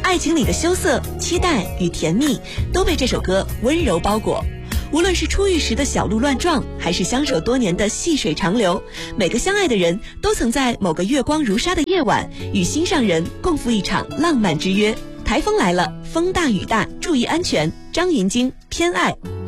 爱情里的羞涩、期待与甜蜜都被这首歌温柔包裹。无论是初遇时的小鹿乱撞，还是相守多年的细水长流，每个相爱的人都曾在某个月光如纱的夜晚，与心上人共赴一场浪漫之约。台风来了，风大雨大，注意安全。张芸京，偏爱。